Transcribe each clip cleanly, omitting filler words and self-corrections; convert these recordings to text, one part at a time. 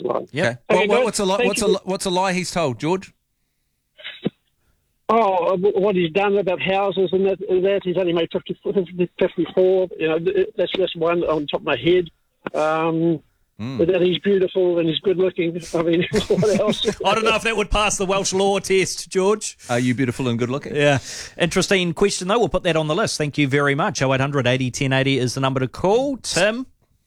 lie. Yeah. Okay, What's a lie? What's a lie he's told, George? Oh, what he's done about houses and that. He's only made 54. You know, that's one on top of my head. But that he's beautiful and he's good looking. I mean, what else? I don't know if that would pass the Welsh law test, George. Are you beautiful and good looking? Yeah. Interesting question, though. We'll put that on the list. Thank you very much. 0800 80 1080 is the number to call. Tim?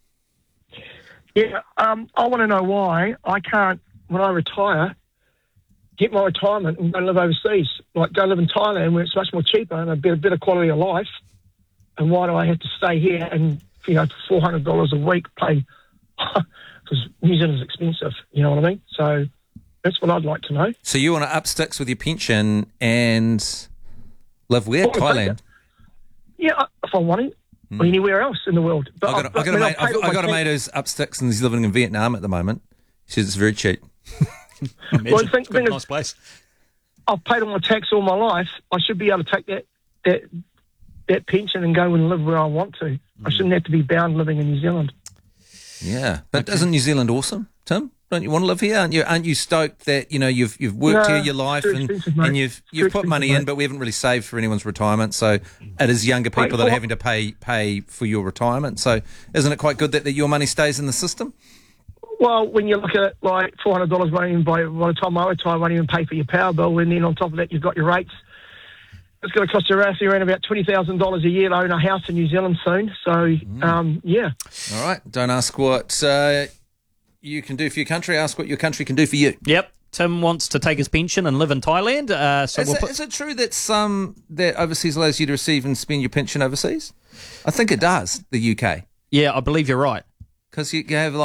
Yeah, I want to know why I can't, when I retire, get my retirement and go live overseas. Like, go live in Thailand where it's much more cheaper and a better quality of life. And why do I have to stay here and, you know, for $400 a week pay? Because New Zealand's expensive, you know what I mean? So that's what I'd like to know. So you want to up sticks with your pension and live where? Thailand? Yeah, if I want it. Or anywhere else in the world. But I've got a mate who's up sticks and he's living in Vietnam at the moment. He says it's very cheap. Well, the thing nice place. I've paid all my tax all my life. I should be able to take that pension and go and live where I want to. I shouldn't have to be bound living in New Zealand. Yeah, but isn't New Zealand awesome, Tim? Don't you want to live here? Aren't you stoked that you've worked here your life and you've put money in, but we haven't really saved for anyone's retirement. So it is younger people that are having to pay for your retirement. So isn't it quite good that your money stays in the system? Well, when you look at it, like $400 won't even by the time I retire, won't even pay for your power bill, and then on top of that you've got your rates. It's going to cost you around about $20,000 a year to own a house in New Zealand soon. So, yeah. All right. Don't ask what you can do for your country. Ask what your country can do for you. Yep. Tim wants to take his pension and live in Thailand. Is it true that overseas allows you to receive and spend your pension overseas? I think it does, the UK. Yeah, I believe you're right. Because you have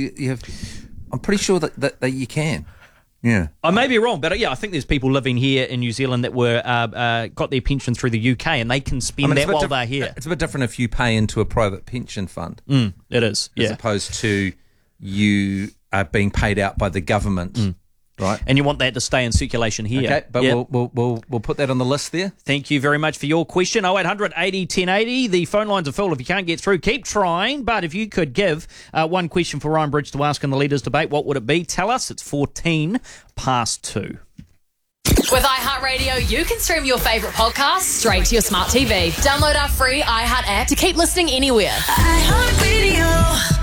I'm pretty sure that you can. Yeah, I may be wrong, but I think there's people living here in New Zealand that were got their pension through the UK, and they can spend that while they're here. It's a bit different if you pay into a private pension fund. It is, as opposed to you are being paid out by the government, right? And you want that to stay in circulation here. Okay, but we'll put that on the list there. Thank you very much for your question. 0800 80 1080. The phone lines are full. If you can't get through, keep trying. But if you could give one question for Ryan Bridge to ask in the Leaders' Debate, what would it be? Tell us. It's 2:14. With iHeartRadio, you can stream your favourite podcasts straight to your smart TV. Download our free iHeart app to keep listening anywhere. iHeartRadio.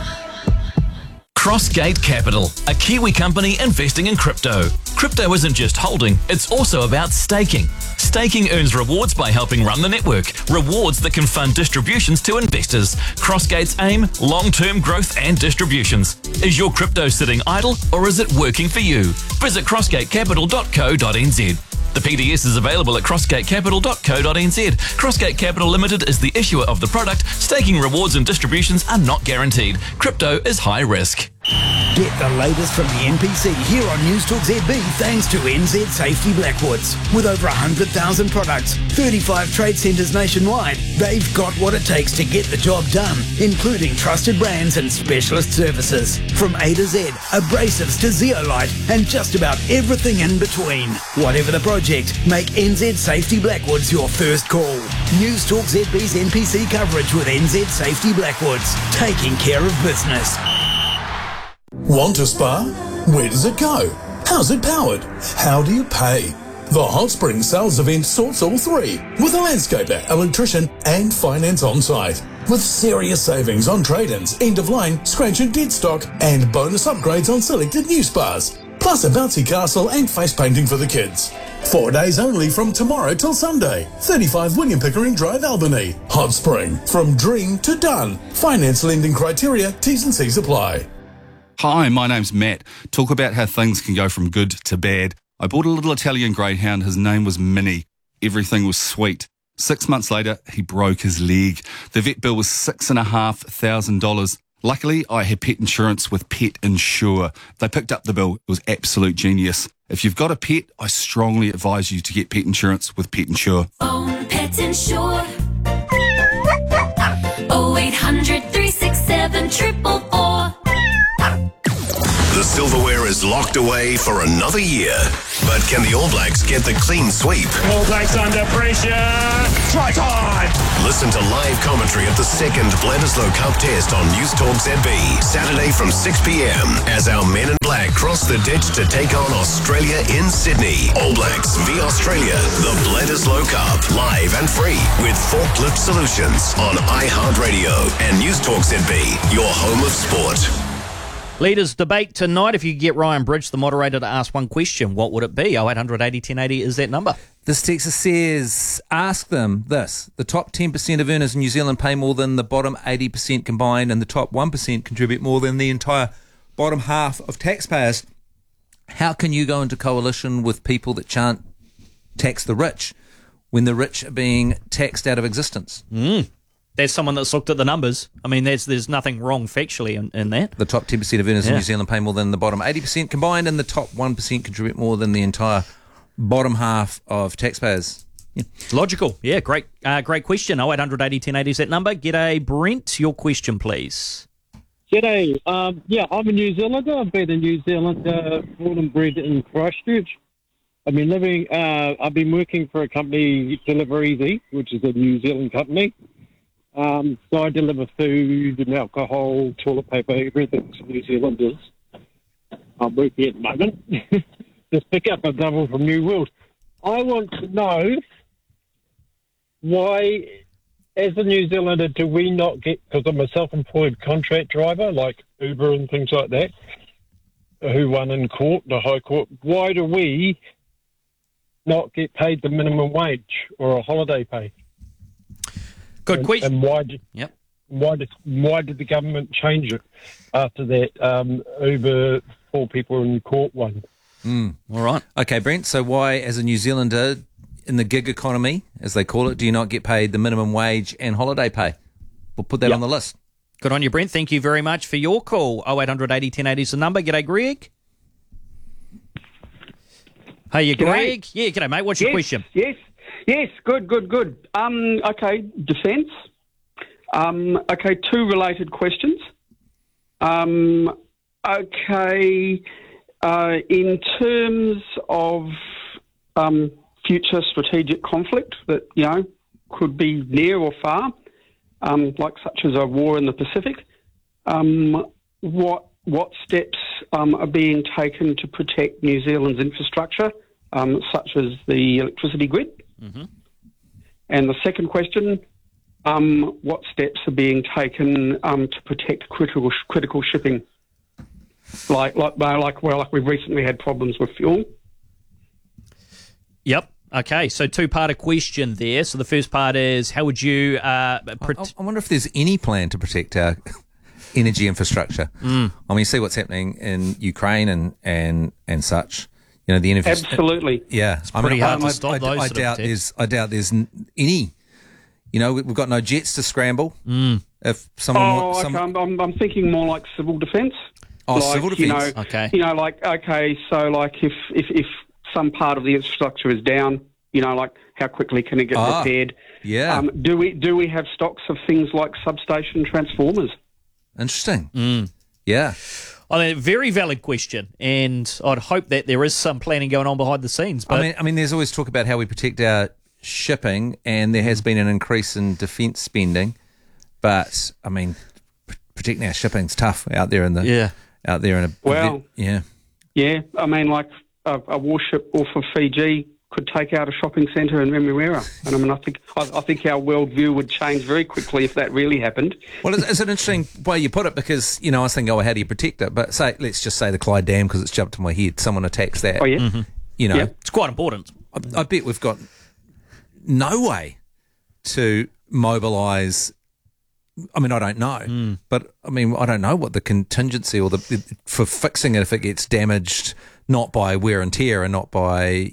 Crossgate Capital, a Kiwi company investing in crypto. Crypto isn't just holding, it's also about staking. Staking earns rewards by helping run the network, rewards that can fund distributions to investors. Crossgate's aim, long-term growth and distributions. Is your crypto sitting idle or is it working for you? Visit crossgatecapital.co.nz. The PDS is available at crossgatecapital.co.nz. Crossgate Capital Limited is the issuer of the product. Staking rewards and distributions are not guaranteed. Crypto is high risk. Get the latest from the NPC here on News Talk ZB thanks to NZ Safety Blackwoods. With over 100,000 products, 35 trade centres nationwide, they've got what it takes to get the job done, including trusted brands and specialist services. From A to Z, abrasives to zeolite, and just about everything in between. Whatever the project, make NZ Safety Blackwoods your first call. News Talk ZB's NPC coverage with NZ Safety Blackwoods, taking care of business. Want a spa? Where does it go? How's it powered? How do you pay? The Hot Spring sales event sorts all three, with a landscaper, electrician and finance on site. With serious savings on trade-ins, end-of-line, scratch and dead stock and bonus upgrades on selected new spas. Plus a bouncy castle and face painting for the kids. 4 days only from tomorrow till Sunday. 35 William Pickering Drive, Albany. Hot Spring, from dream to done. Finance lending criteria, T's and C's apply. Hi, my name's Matt. Talk about how things can go from good to bad. I bought a little Italian greyhound. His name was Minnie. Everything was sweet. 6 months later, he broke his leg. The vet bill was $6,500. Luckily, I had pet insurance with Pet Insure. They picked up the bill. It was absolute genius. If you've got a pet, I strongly advise you to get pet insurance with Pet Insure. Own Pet Insure. 0800 367 444. The silverware is locked away for another year. But can the All Blacks get the clean sweep? All Blacks under pressure. Try time! Listen to live commentary of the second Bledisloe Cup test on News Talk ZB, Saturday from 6 p.m. as our men in Black cross the ditch to take on Australia in Sydney. All Blacks v Australia. The Bledisloe Cup. Live and free with Forklift Solutions on iHeartRadio and News Talk ZB, your home of sport. Leaders debate tonight. If you could get Ryan Bridge, the moderator, to ask one question, what would it be? 0800 80 1080 is that number. This texter says, ask them this. The top 10% of earners in New Zealand pay more than the bottom 80% combined, and the top 1% contribute more than the entire bottom half of taxpayers. How can you go into coalition with people that can't tax the rich when the rich are being taxed out of existence? There's someone that's looked at the numbers. I mean, there's nothing wrong factually in that. The top 10% of earners in New Zealand pay more than the bottom 80% combined, and the top 1% contribute more than the entire bottom half of taxpayers. Yeah. Logical. Yeah, great question. 0800 80 1080 is that number. G'day, Brent. Your question, please. G'day. I'm a New Zealander. I've been a New Zealander, born and bred in Christchurch. I've been working for a company, Deliver Easy, which is a New Zealand company. So I deliver food and alcohol, toilet paper, everything to New Zealanders. I'm working at the moment. Just pick up a double from New World. I want to know why, as a New Zealander, do we not get, because I'm a self-employed contract driver, like Uber and things like that, who won in court, the High Court, why do we not get paid the minimum wage or a holiday pay? Good question. And why did the government change it after that Uber 4 people in court one? All right. Okay, Brent, so why, as a New Zealander in the gig economy, as they call it, do you not get paid the minimum wage and holiday pay? We'll put that on the list. Good on you, Brent. Thank you very much for your call. 0800 80 1080 is the number. G'day, Greg. Hey, you Greg? Yeah, g'day, mate. What's your question? Yes, good. Okay, defence. Okay, 2 related questions. In terms of future strategic conflict that, could be near or far, like such as a war in the Pacific, what steps are being taken to protect New Zealand's infrastructure, such as the electricity grid? Mm-hmm. And the second question, what steps are being taken to protect critical shipping? Like we've recently had problems with fuel. Yep. Okay, so 2-part question there. So the first part is, how would you... I wonder if there's any plan to protect our energy infrastructure. I mean, see what's happening in Ukraine and such. The energy. Absolutely. Yeah, it's pretty hard to stop those. I doubt there's any. We've got no jets to scramble. If someone, I'm thinking more like civil defence. Oh, civil defence. Okay. If some part of the infrastructure is down, how quickly can it get repaired? Yeah. Do we have stocks of things like substation transformers? Interesting. Yeah. I mean, very valid question, and I'd hope that there is some planning going on behind the scenes. But I mean, there's always talk about how we protect our shipping, and there has been an increase in defence spending. But I mean, protecting our shipping's tough out there in the out there in a yeah. I mean, like a warship off of Fiji could take out a shopping centre in Remuera. And I mean, I think our worldview would change very quickly if that really happened. Well, it's an interesting way you put it, because, I was thinking, how do you protect it? But let's just say the Clyde Dam, because it's jumped to my head. Someone attacks that. Oh, yeah. Mm-hmm. It's quite important. I bet we've got no way to mobilise. I mean, I don't know. But, I mean, I don't know what the contingency or for fixing it if it gets damaged, not by wear and tear and not by,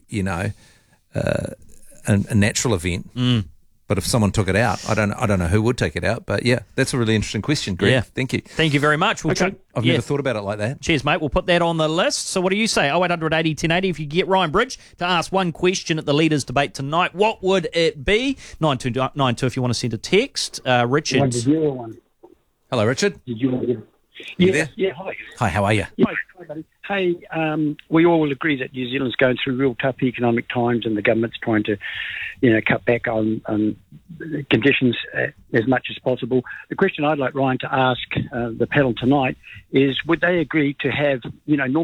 a natural event. But if someone took it out, I don't know who would take it out. But yeah, that's a really interesting question, Greg. Yeah. Thank you. Thank you very much. I've never thought about it like that. Cheers, mate. We'll put that on the list. So what do you say? 0800 80 1080 if you get Ryan Bridge to ask one question at the Leaders Debate tonight. What would it be? 9292 if you want to send a text. Richard. Hello, Richard. Did you want to You there? Yeah, hi. Hi, how are you? Yeah, hi, buddy. Hey, we all agree that New Zealand's going through real tough economic times, and the government's trying to, cut back on conditions as much as possible. The question I'd like Ryan to ask the panel tonight is, would they agree to have,